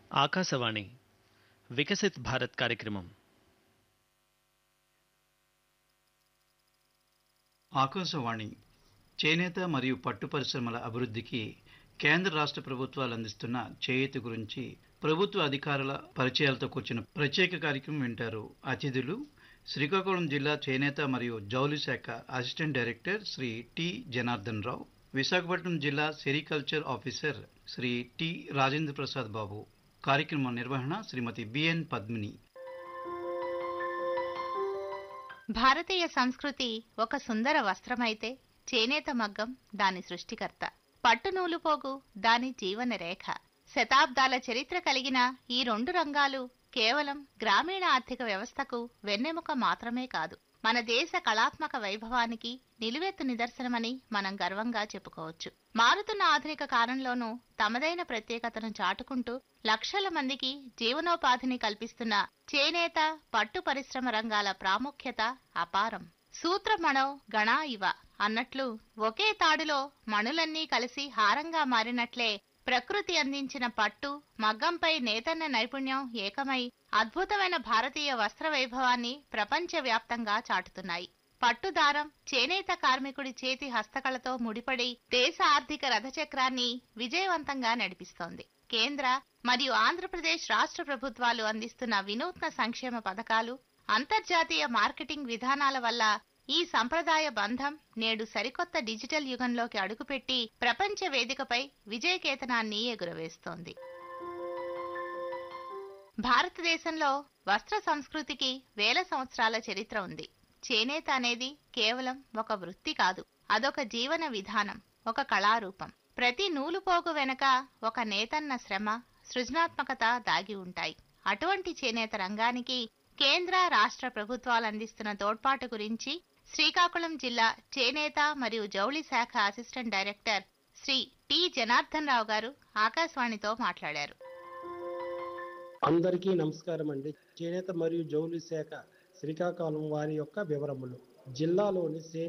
ఆకాశవాణి వికసిత్ భారత్ కార్యక్రమం. ఆకాశవాణి చేనేత మరియు పట్టు పరిశ్రమల అభివృద్ధికి కేంద్ర రాష్ట్ర ప్రభుత్వాలు అందిస్తున్న చేయూత గురించి ప్రభుత్వ అధికారుల పరిచయాలతో కూర్చున్న ప్రత్యేక కార్యక్రమం వింటారు. అతిథులు శ్రీకాకుళం జిల్లా చేనేత మరియు జౌళి శాఖ assistant director Shri T Janardhan Rao, Visakhapatnam జిల్లా sericulture officer Shri T Rajendra Prasad Babu. కార్యక్రమం నిర్వహణ శ్రీమతి బిఎన్ పద్మిని. భారతీయ సంస్కృతి ఒక సుందర వస్త్రమైతే చేనేత మగ్గం దాని సృష్టికర్త, పట్టు నూలుపోగు దాని జీవన రేఖ. శతాబ్దాల చరిత్ర కలిగిన ఈ రెండు రంగాలు కేవలం గ్రామీణ ఆర్థిక వ్యవస్థకు వెన్నెముక మాత్రమే కాదు, మన దేశ కళాత్మక వైభవానికి నిలువెత్తు నిదర్శనమని మనం గర్వంగా చెప్పుకోవచ్చు. మారుతున్న ఆధునిక కాలంలోనూ తమదైన ప్రత్యేకతను చాటుకుంటూ లక్షల మందికి జీవనోపాధిని కల్పిస్తున్న చేనేత పట్టు పరిశ్రమ రంగాల ప్రాముఖ్యత అపారం. సూత్రమణౌ గణా ఇవ అన్నట్లు ఒకే తాడులో మణులన్నీ కలిసి హారంగా మారినట్లే ప్రకృతి అందించిన పట్టు, మగ్గంపై నేతన్న నైపుణ్యం ఏకమై అద్భుతమైన భారతీయ వస్త్ర వైభవాన్ని ప్రపంచవ్యాప్తంగా చాటుతున్నాయి. పట్టుదారం చేనేత కార్మికుడి చేతి హస్తకళతో ముడిపడి దేశ ఆర్థిక రథచక్రాన్ని విజయవంతంగా నడిపిస్తోంది. కేంద్ర మరియు ఆంధ్రప్రదేశ్ రాష్ట్ర ప్రభుత్వాలు అందిస్తున్న వినూత్న సంక్షేమ పథకాలు, అంతర్జాతీయ మార్కెటింగ్ విధానాల వల్ల ఈ సంప్రదాయ బంధం నేడు సరికొత్త డిజిటల్ యుగంలోకి అడుగుపెట్టి ప్రపంచ వేదికపై విజయకేతనాన్ని ఎగురవేస్తోంది. భారతదేశంలో వస్త్ర సంస్కృతికి వేల సంవత్సరాల చరిత్ర ఉంది. చేనేత అనేది కేవలం ఒక వృత్తి కాదు, అదొక జీవన విధానం, ఒక కళారూపం. ప్రతి నూలుపోగు వెనక ఒక నేతన్న శ్రమ, సృజనాత్మకత దాగి ఉంటాయి. అటువంటి చేనేత రంగానికి కేంద్ర రాష్ట్ర ప్రభుత్వాలు అందిస్తున్న తోడ్పాటు గురించి శ్రీకాకుళం జిల్లా చేనేత మరియు జౌళి శాఖ assistant director Shri T Janardhan Rao గారు ఆకాశవాణితో మాట్లాడారు. అందరికీ నమస్కారం అండి. చేనేత మరియు జౌళి శాఖ శ్రీకాకుళం వారి యొక్క వివరములు. జిల్లాలోని